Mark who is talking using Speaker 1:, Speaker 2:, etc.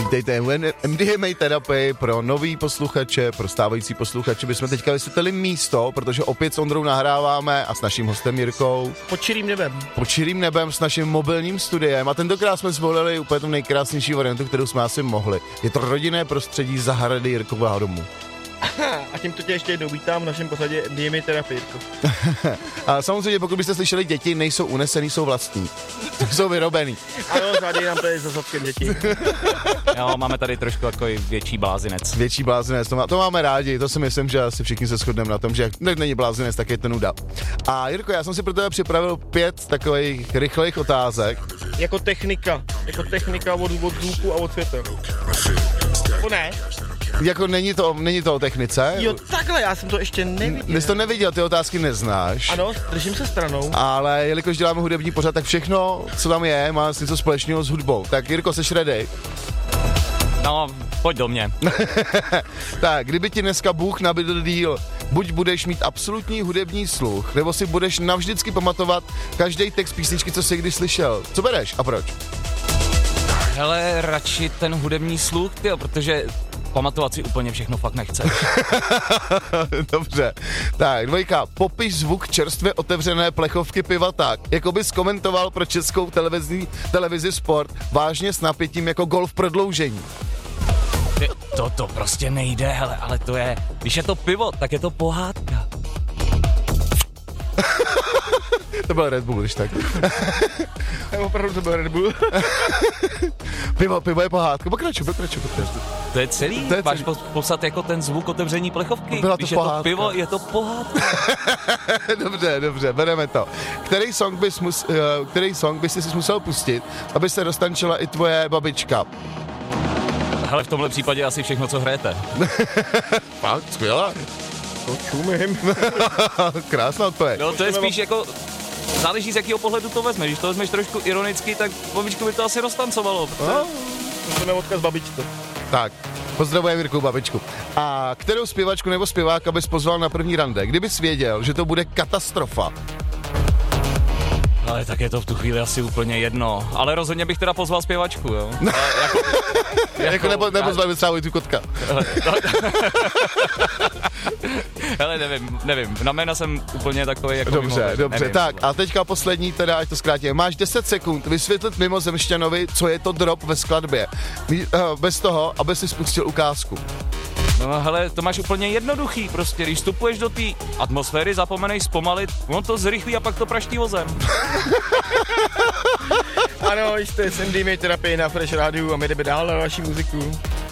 Speaker 1: Vítejte u MDMA terapii pro nový posluchače, pro stávající posluchače. Bychom teďka vysvětlili místo, protože opět s Ondrou nahráváme a s naším hostem Jirkou.
Speaker 2: Pod širým nebem
Speaker 1: s naším mobilním studiem a tentokrát jsme zvolili úplně tu nejkrásnější variantu, kterou jsme asi mohli. Je to rodinné prostředí zahrady Jirkova domu.
Speaker 2: A tímto tě ještě jednou vítám v našem pořadě MDMA terapii.
Speaker 1: A samozřejmě, pokud byste slyšeli, děti nejsou unesený, jsou vlastní. Jsou vyrobený.
Speaker 2: Ano, řádí nám tady za zadkem děti.
Speaker 3: Jo, máme tady trošku takový větší blázinec.
Speaker 1: Větší blázinec, to máme rádi, to si myslím, že asi všichni se shodneme na tom, že jak není blázinec, tak je to nuda. A Jirko, já jsem si pro tebe připravil 5 takových rychlých otázek.
Speaker 2: Jako technika od zvuku a od světa. Nebo ne?
Speaker 1: Jako není to o technice?
Speaker 2: Jo, takhle, já jsem to ještě neviděl.
Speaker 1: Jsi to neviděl, ty otázky neznáš.
Speaker 2: Ano, držím se stranou.
Speaker 1: Ale jelikož děláme hudební pořad, tak všechno, co tam je, má něco společného s hudbou. Tak Jirko, seš ready?
Speaker 3: No, pojď do mě.
Speaker 1: Tak, kdyby ti dneska Bůh nabídl díl, buď budeš mít absolutní hudební sluch, nebo si budeš navždycky pamatovat každý text písničky, co jsi kdy slyšel. Co bereš a proč?
Speaker 3: Hele, radši ten hudební sluch, tyjo, protože pamatovat si úplně všechno fakt nechceš.
Speaker 1: Dobře. Tak, 2. Popiš zvuk čerstvě otevřené plechovky piva tak, jako bys komentoval pro českou televizi Sport, vážně s napětím jako gol v prodloužení.
Speaker 3: To prostě nejde, hele, ale to je, když je to pivo, tak je to pohádka.
Speaker 1: To byl Red Bull, když tak.
Speaker 2: Opravdu to byl Red Bull.
Speaker 1: Pivo je pohádka. Pokračuj.
Speaker 3: To je celý? Máš popsat jako ten zvuk otevření plechovky. Když je to pivo, je to pohádka.
Speaker 1: Dobře, bereme to. Který song bys si musel pustit, aby se roztančila i tvoje babička?
Speaker 3: Hele, v tomhle případě asi všechno, co hrajete.
Speaker 1: Fakt, skvělá.
Speaker 2: To čumím.
Speaker 1: Krásná odpověď.
Speaker 3: No to je spíš jako, záleží z jakého pohledu to vezmeš. Když to vezmeš trošku ironicky, tak babičku by to asi roztancovalo.
Speaker 2: To je odkaz babičce.
Speaker 1: Tak, pozdravujeme Jirku babičku. A kterou zpěvačku nebo zpěváka bys pozval na první rande, kdybys věděl, že to bude katastrofa?
Speaker 3: Ale tak je to v tu chvíli asi úplně jedno. Ale rozhodně bych teda pozval zpěvačku, jo.
Speaker 1: Jako nepozval bys třeba tu Kotka.
Speaker 3: Hele, nevím. Na jména jsem úplně takový jako
Speaker 1: Dobře,
Speaker 3: nevím.
Speaker 1: tak a teďka poslední teda, ať to zkrátíme. Máš 10 sekund vysvětlit mimozemšťanovi, co je to drop ve skladbě. Bez toho, aby si spustil ukázku.
Speaker 3: No hele, to máš úplně jednoduchý prostě, když vstupuješ do té atmosféry, zapomenej zpomalit, on to zrychlí a pak to praští vozem.
Speaker 2: Ano, jste s MDMA terapii na Fresh Rádiu a my jdeme dál na další muziku.